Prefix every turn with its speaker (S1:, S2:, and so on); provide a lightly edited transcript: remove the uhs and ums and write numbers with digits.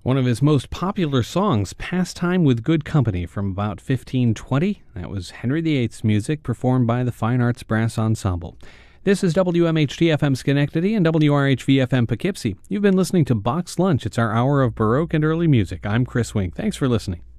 S1: One of his most popular songs, Pastime with Good Company, from about 1520. That was Henry VIII's music, performed by the Fine Arts Brass Ensemble. This is WMHT-FM Schenectady and WRHV-FM Poughkeepsie. You've been listening to Box Lunch. It's our hour of Baroque and early music. I'm Chris Wink. Thanks for listening.